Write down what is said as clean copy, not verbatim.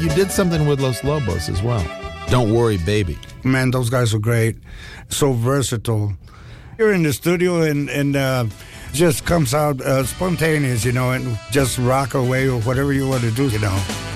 you did something with Los Lobos as well. Don't Worry, Baby. Man, those guys are great. So versatile. You're in the studio and just comes out spontaneous, and just rock away or whatever you want to do,